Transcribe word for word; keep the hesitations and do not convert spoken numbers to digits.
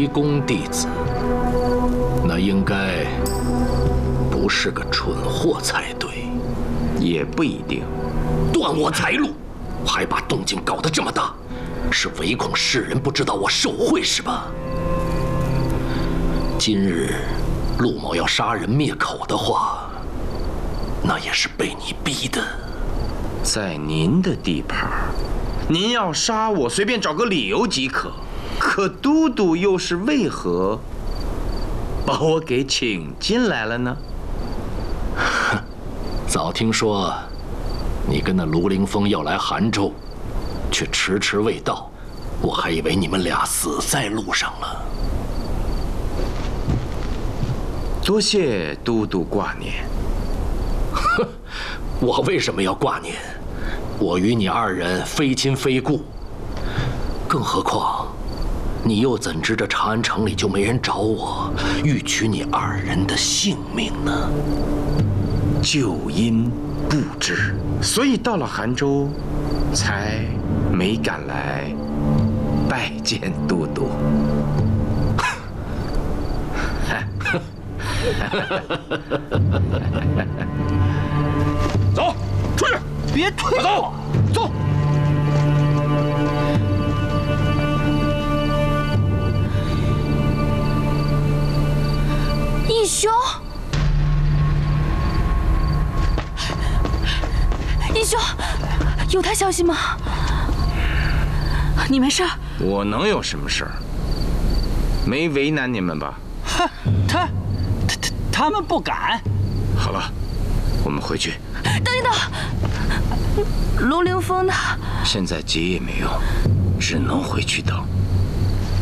公弟子，那应该不是个蠢货才对。 也不一定。 断我财路，还把动静搞得这么大，是唯恐世人不知道我受贿是吧？今日陆某要杀人灭口的话，那也是被你逼的。 在您的地盘，您要杀我，随便找个理由即可。可都督又是为何把我给请进来了呢？ 早听说你跟那卢凌风要来杭州，却迟迟未到，我还以为你们俩死在路上了。 多谢都督挂念。 哼，我为什么要挂念？我与你二人非亲非故，更何况你又怎知这长安城里就没人找我，欲取你二人的性命呢？ 就因不知，所以到了杭州，才没敢来拜见都督。 走，出去！ 别推我！走，走！ 义兄，义兄，有他消息吗？你没事？ 我能有什么事儿？没为难你们吧？ 哼，他，他他他们不敢。 好了，我们回去。 等一等，卢凌风呢？ 现在急也没用，只能回去等。